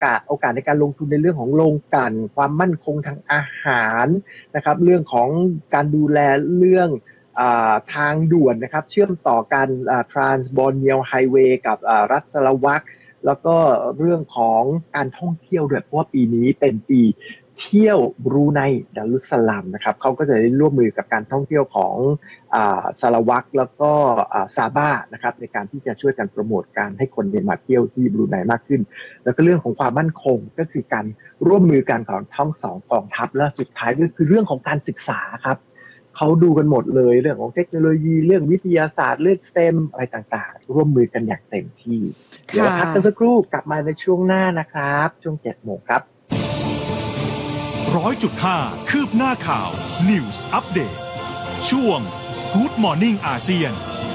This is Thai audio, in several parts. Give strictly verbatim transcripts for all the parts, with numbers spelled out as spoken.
กาสโอกาสในการลงทุนในเรื่องของโรงกลั่นความมั่นคงทางอาหารนะครับเรื่องของการดูแลเรื่องทางด่วนนะครับเชื่อมต่อกัน Trans-Borneo Highway กับรัฐสลวักแล้วก็เรื่องของการท่องเที่ยวด้วยเพราะว่าปีนี้เป็นปีเที่ยวบรูไนดารุสสลามนะครับเขาก็จะได้ร่วมมือกับการท่องเที่ยวของอ่าสลวักแล้วก็อ่าซาบ้านะครับในการที่จะช่วยกันโปรโมทการให้คนมาเที่ยวที่บรูไนมากขึ้นแล้วก็เรื่องของความมั่นคงก็คือการร่วมมือกันของทั้งสองกองทัพและสุดท้ายก็คือเรื่องของการศึกษาครับเขาดูกันหมดเลยเรื่องของเทคโนโลยีเรื่องวิทยาศาสตร์เรื่อง สเต็ม อะไรต่างๆร่วมมือกันอย่างเต็มที่เดี๋ยวพักกันสักครู่กลับมาในช่วงหน้านะครับช่วงเจ็ดโมงครับร้อยจุดห้าคืบหน้าข่าว News Update ช่วง Good Morning อาเซียน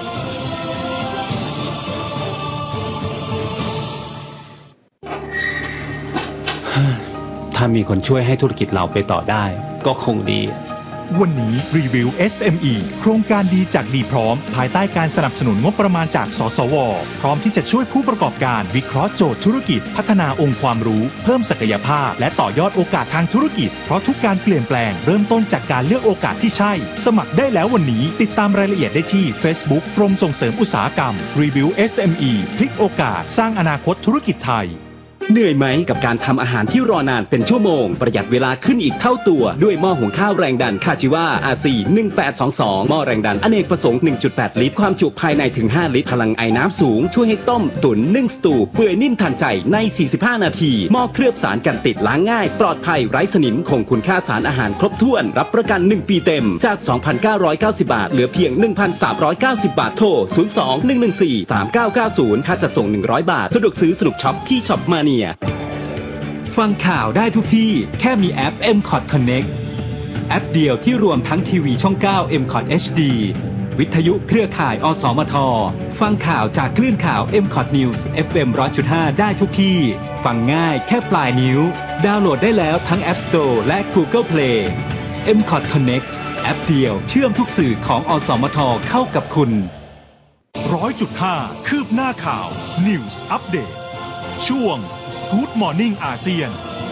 ถ้ามีคนช่วยให้ธุรกิจเราไปต่อได้ก็คงดีวันนี้รีวิว เอส เอ็ม อี โครงการดีจากดีพร้อมภายใต้การสนับสนุนงบประมาณจากสสวพร้อมที่จะช่วยผู้ประกอบการวิเคราะห์โจทย์ธุรกิจพัฒนาองค์ความรู้เพิ่มศักยภาพและต่อยอดโอกาสทางธุรกิจเพราะทุกการเปลี่ยนแปลงเริ่มต้นจากการเลือกโอกาสที่ใช่สมัครได้แล้ววันนี้ติดตามรายละเอียดได้ที่ Facebook กรมส่งเสริมอุตสาหกรรมรีวิว เอส เอ็ม อี พลิกโอกาสสร้างอนาคตธุรกิจไทยเหนื่อยไหมกับการทำอาหารที่รอนานเป็นชั่วโมงประหยัดเวลาขึ้นอีกเท่าตัวด้วยหม้อหุงข้าวแรงดันคาจิวา อาร์ ซี หนึ่งแปดสองสองหม้อแรงดันอเนกประสงค์ หนึ่งจุดแปด ลิตรความจุภายในถึงห้าลิตรพลังไอน้ำสูงช่วยให้ต้มตุ๋นนึ่งสตูเปื่อยนิ่มทันใจในสี่สิบห้านาทีหม้อเคลือบสารกันติดล้างง่ายปลอดภัยไร้สนิมคงคุณค่าสารอาหารครบถ้วนรับประกันหนึ่งปีเต็มจาก สองพันเก้าร้อยเก้าสิบ บาทเหลือเพียง หนึ่งพันสามร้อยเก้าสิบ บาทโทรศูนย์ สอง หนึ่ง หนึ่ง สี่ สาม เก้า เก้า ศูนย์ค่าจัดส่งหนึ่งร้อยบาทสะดวกซื้อสนุกช็อปที่ช็อปมาเนียฟังข่าวได้ทุกที่แค่มีแอป เอ็ม คอท Connect แอปเดียวที่รวมทั้งทีวีช่อง เก้า เอ็ม คอท เอช ดี วิทยุเครือข่ายอสมทฟังข่าวจากคลื่นข่าว เอ็ม คอท News เอฟ เอ็ม หนึ่งร้อยจุดห้า ได้ทุกที่ฟังง่ายแค่ปลายนิ้วดาวน์โหลดได้แล้วทั้ง App Store และ Google Play เอ็ม คอท Connect แอปเดียวเชื่อมทุกสื่อของอสมทเข้ากับคุณร้อยจุดห้า คืบหน้าข่าว News Update ช่วงGood Morning อาเซียน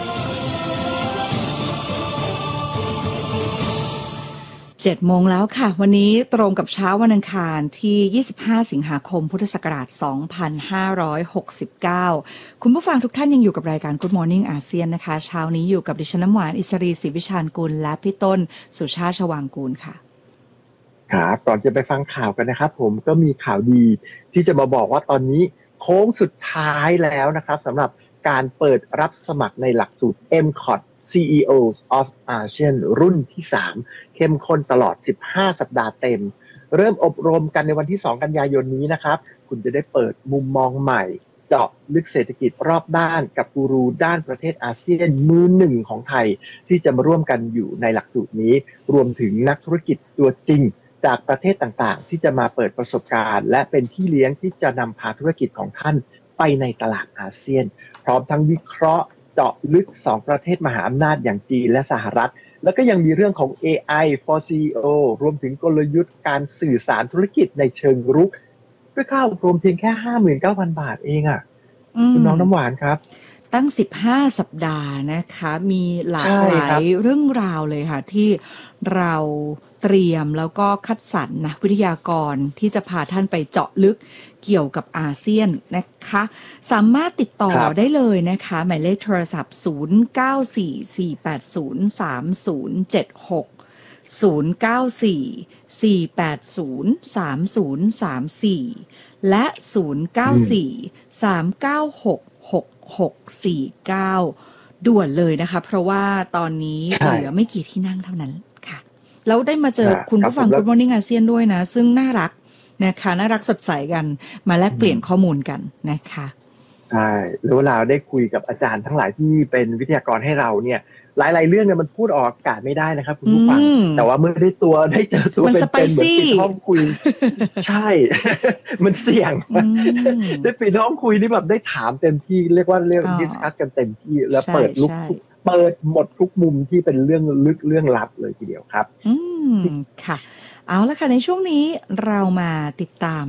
เจ็ดโมงแล้วค่ะวันนี้ตรงกับเช้าวันอังคารที่ยี่สิบห้าสิงหาคมพุทธศักราชสองพันห้าร้อยหกสิบเก้าคุณผู้ฟังทุกท่านยังอยู่กับรายการ Good Morning อาเซียนนะคะเช้านี้อยู่กับดิฉันน้ำหวานอิสรีศรีวิชาญกุลและพี่ต้นสุชาติชวางกูลค่ะครับก่อนจะไปฟังข่าวกันนะครับผมก็มีข่าวดีที่จะมาบอกว่าตอนนี้โค้งสุดท้ายแล้วนะครับสำหรับการเปิดรับสมัครในหลักสูตร เอ็ม คอท ซี อี โอ of ASEAN รุ่นที่สามเข้มข้นตลอดสิบห้าสัปดาห์เต็มเริ่มอบรมกันในวันที่สองกันยายนนี้นะครับคุณจะได้เปิดมุมมองใหม่เจาะลึกเศรษฐกิจรอบด้านกับกูรูด้านประเทศอาเซียนมือหนึ่งของไทยที่จะมาร่วมกันอยู่ในหลักสูตรนี้รวมถึงนักธุรกิจตัวจริงจากประเทศต่างๆที่จะมาเปิดประสบการณ์และเป็นที่เลี้ยงที่จะนำพาธุรกิจของท่านไปในตลาดอาเซียนพร้อมทั้งวิเคราะห์เจาะลึกสองประเทศมหาอำนาจอย่างจีนและสหรัฐแล้วก็ยังมีเรื่องของ เอ ไอ for ซี อี โอ รวมถึงกลยุทธ์การสื่อสารธุรกิจในเชิงรุกด้วยค่าอบรมเพียงแค่ ห้าหมื่นเก้าพัน บาทเองอ่ะคุณน้องน้ำหวานครับตั้งสิบห้าสัปดาห์นะคะมีหลากหลายเรื่องราวเลยค่ะที่เราเตรียมแล้วก็คัดสรรนะวิทยากรที่จะพาท่านไปเจาะลึกเกี่ยวกับอาเซียนนะคะสามารถติดต่อได้เลยนะคะหมายเลขโทรศัพท์ศูนย์ เก้า สี่ สี่ แปด ศูนย์ สาม ศูนย์ เจ็ด หก ศูนย์ เก้า สี่ สี่ แปด ศูนย์ สาม ศูนย์ สาม สี่และศูนย์ เก้า สี่ สาม เก้า หก หก หก สี่ เก้าด่วนเลยนะคะเพราะว่าตอนนี้เหลือไม่กี่ที่นั่งเท่านั้นค่ะแล้วได้มาเจอคุณผู้ฟัง Good Morning อาเซียนด้วยนะซึ่งน่ารักนะคะน่ารักสดใสกันมาแลกเปลี่ยนข้อมูลกันนะคะใช่แล้วเวลาได้คุยกับอาจารย์ทั้งหลายที่เป็นวิทยากรให้เราเนี่ยหลายๆเรื่องเนี่ยมันพูดออกอากาศไม่ได้นะครับคุณผู้ฟังแต่ว่าเมื่อได้ตัวได้เจอตัวเป็นเป็นเหมือนปิดห้องคุยใช่มันเสี่ยงได้ปิดห้องคุยนี่แบบได้ถามเต็มที่เรียกว่าเรียกดิสคัสกันเต็มที่แล้วเปิดลุกเปิดหมดทุกมุมที่เป็นเรื่องลึกเรื่องลับเลยทีเดียวครับอืมค่ะเอาละค่ะในช่วงนี้เรามาติดตาม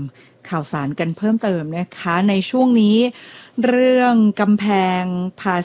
ข่าวสารกันเพิ่มเติมนะคะในช่วงนี้เรื่องกำแพงภา